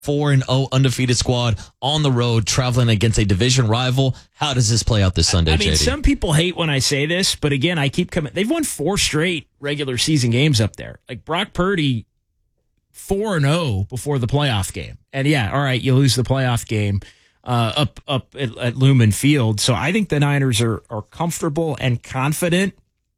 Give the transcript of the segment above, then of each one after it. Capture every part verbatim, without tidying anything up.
four and oh undefeated squad on the road, traveling against a division rival. How does this play out this Sunday, I mean, J D? Some people hate when I say this, but again, I keep coming. They've won four straight regular season games up there. Like Brock Purdy, four and oh before the playoff game. And yeah, all right, you lose the playoff game uh, up up at, at Lumen Field. So I think the Niners are, are comfortable and confident.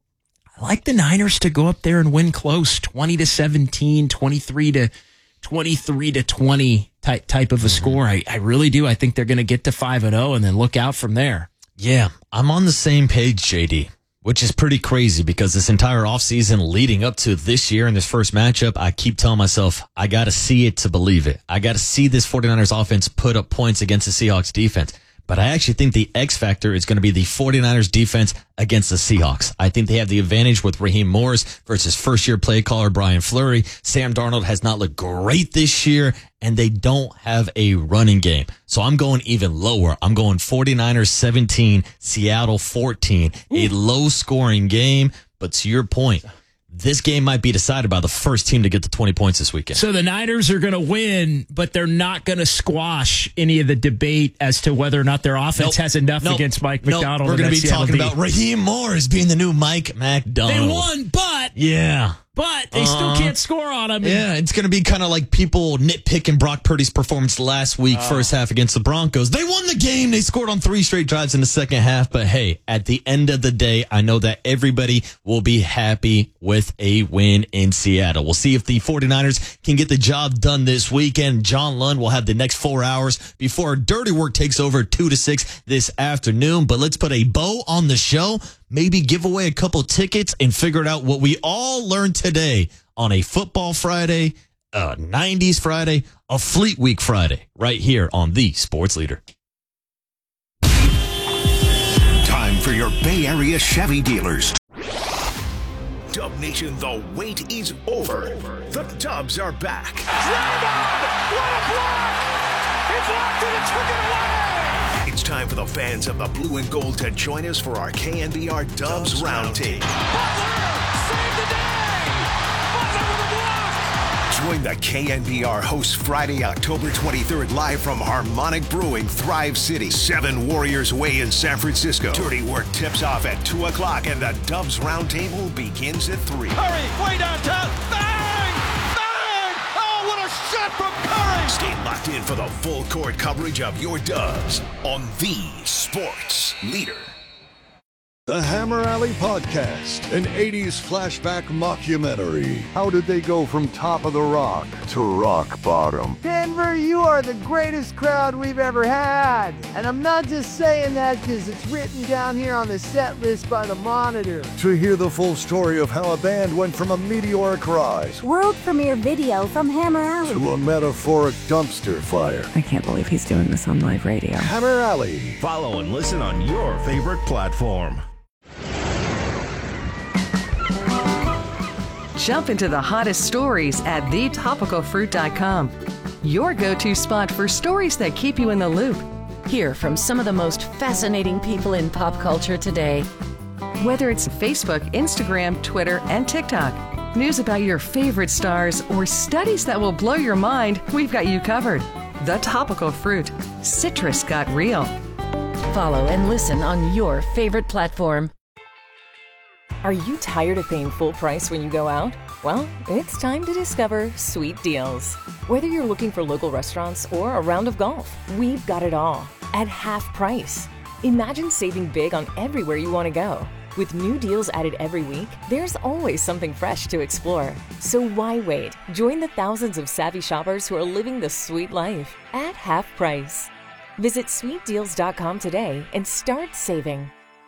I like the Niners to go up there and win close, twenty to seventeen, twenty-three to twenty-three to twenty type type of a score. I, I really do. I think they're going to get to five and oh and then look out from there. Yeah, I'm on the same page, J D, which is pretty crazy because this entire offseason leading up to this year and this first matchup, I keep telling myself, I got to see it to believe it. I got to see this 49ers offense put up points against the Seahawks defense. But I actually think the X factor is going to be the 49ers defense against the Seahawks. I think they have the advantage with Raheem Morris versus first-year play caller Brian Fleury. Sam Darnold has not looked great this year, and they don't have a running game. So I'm going even lower. I'm going 49ers seventeen, Seattle fourteen. Ooh. A low-scoring game, but to your point, this game might be decided by the first team to get to twenty points this weekend. So the Niners are going to win, but they're not going to squash any of the debate as to whether or not their offense nope. has enough nope. against Mike nope. McDonald. We're going to be Seattle talking D. about Raheem Morris being the new Mike McDonald. They won, but yeah. But they uh, still can't score on him. Yeah, it's going to be kind of like people nitpicking Brock Purdy's performance last week, uh, first half against the Broncos. They won the game. They scored on three straight drives in the second half. But hey, at the end of the day, I know that everybody will be happy with a win in Seattle. We'll see if the 49ers can get the job done this weekend. John Lund will have the next four hours before Dirty Work takes over two to six this afternoon. But let's put a bow on the show. Maybe give away a couple tickets and figure out what we all learned today on a Football Friday, a nineties Friday, a Fleet Week Friday, right here on the Sports Leader. Time for your Bay Area Chevy dealers. Dub Nation, the wait is over. The Dubs are back. Drive on! What a block! It's locked and it took it away! It's time for the fans of the blue and gold to join us for our K N B R Dubs Roundtable. Butler saved the day! Butler with the block! Join the K N B R hosts Friday, October twenty-third, live from Harmonic Brewing, Thrive City, Seven Warriors Way in San Francisco. Dirty Work tips off at two o'clock, and the Dubs Roundtable begins at three. Curry, way downtown, bang! Bang! Oh, what a shot from Curry! Stay locked in for the full court coverage of your Dubs on the Sports Leader. The Hammer Alley Podcast, an eighties flashback mockumentary. How did they go from top of the rock to rock bottom? Denver, you are the greatest crowd we've ever had. And I'm not just saying that because it's written down here on the set list by the Monitor. To hear the full story of how a band went from a meteoric rise, world premiere video from Hammer Alley, to a metaphoric dumpster fire. I can't believe he's doing this on live radio. Hammer Alley. Follow and listen on your favorite platform. Jump into the hottest stories at the topical fruit dot com. Your go-to spot for stories that keep you in the loop. Hear from some of the most fascinating people in pop culture today. Whether it's Facebook, Instagram, Twitter, and TikTok, news about your favorite stars, or studies that will blow your mind, we've got you covered. The Topical Fruit. Citrus got real. Follow and listen on your favorite platform. Are you tired of paying full price when you go out? Well, it's time to discover Sweet Deals. Whether you're looking for local restaurants or a round of golf, we've got it all at half price. Imagine saving big on everywhere you want to go. With new deals added every week, there's always something fresh to explore. So why wait? Join the thousands of savvy shoppers who are living the sweet life at half price. Visit sweet deals dot com today and start saving.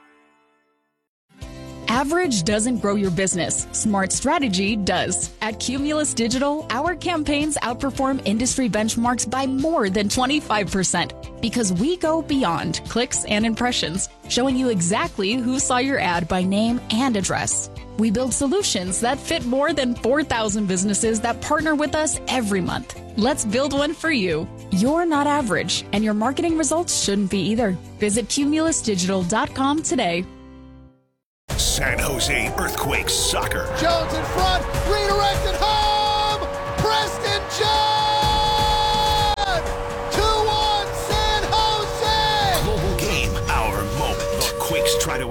Average doesn't grow your business. Smart strategy does. At Cumulus Digital, our campaigns outperform industry benchmarks by more than twenty-five percent because we go beyond clicks and impressions, showing you exactly who saw your ad by name and address. We build solutions that fit more than four thousand businesses that partner with us every month. Let's build one for you. You're not average, and your marketing results shouldn't be either. Visit cumulus digital dot com today. San Jose Earthquakes Soccer. Jones in front, redirected home! Preston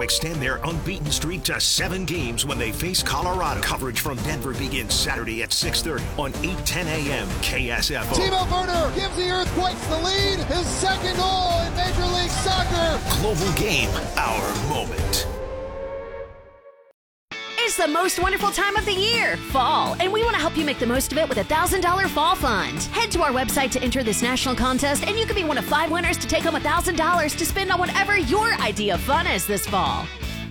extend their unbeaten streak to seven games when they face Colorado. Coverage from Denver begins Saturday at six thirty on eight ten a.m. K S F O. Timo Werner gives the Earthquakes the lead. His second goal in Major League Soccer. Global Game, our moment. It's the most wonderful time of the year, fall, and we want to help you make the most of it with a one thousand dollars Fall Fund. Head to our website to enter this national contest, and you could be one of five winners to take home one thousand dollars to spend on whatever your idea of fun is this fall.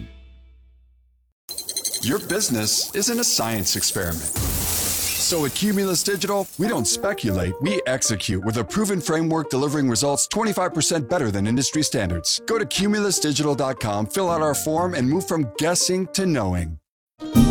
Your business isn't a science experiment. So at Cumulus Digital, we don't speculate, we execute with a proven framework delivering results twenty-five percent better than industry standards. Go to cumulus digital dot com, fill out our form, and move from guessing to knowing.